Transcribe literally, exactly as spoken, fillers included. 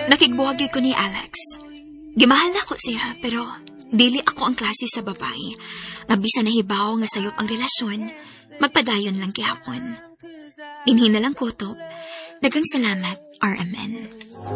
Nakigbuwag ko ni Alex. Gimahal na ko siya, pero dili ako ang klase sa babae. Nga bisa nahibaw nga sayop ang relasyon, magpadayon lang kihapon. Inhin na lang kutob. Dagang salamat, R M N.